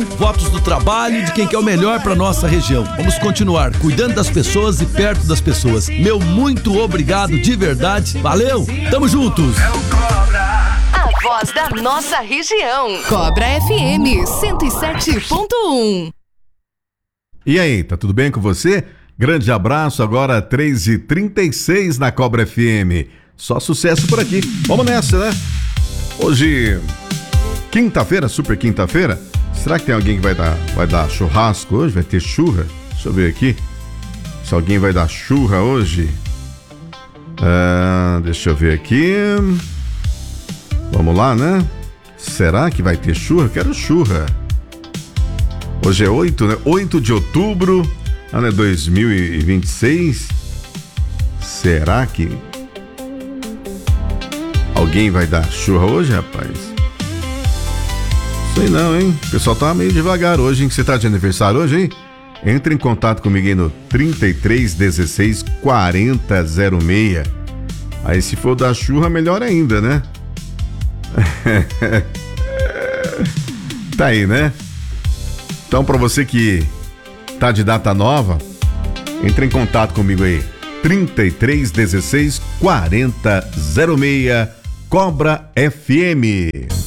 Votos do trabalho e de quem quer o melhor para nossa região. Vamos continuar cuidando das pessoas e perto das pessoas. Meu muito obrigado de verdade. Valeu, tamo juntos. A voz da nossa região. Cobra FM 107.1. E aí, tá tudo bem com você? Grande abraço, agora 3h36 na Cobra FM. Só sucesso por aqui. Vamos nessa, né? Hoje, quinta-feira, super quinta-feira. Será que tem alguém que vai dar churrasco hoje? Vai ter churra? Deixa eu ver aqui. Se alguém vai dar churra hoje. Deixa eu ver aqui. Vamos lá, né? Será que vai ter churra? Quero churra. Hoje é 8, né? 8 de outubro, ano é 2026. Será que alguém vai dar churra hoje, rapaz? Sei não, hein? O pessoal tá meio devagar hoje, hein? Você tá de aniversário hoje, hein? Entre em contato comigo aí no 33 16 40 06. Aí se for dar churra, melhor ainda, né? Tá aí, né? Então, pra você que tá de data nova, entre em contato comigo aí. 33 16 40 06. Cobra FM.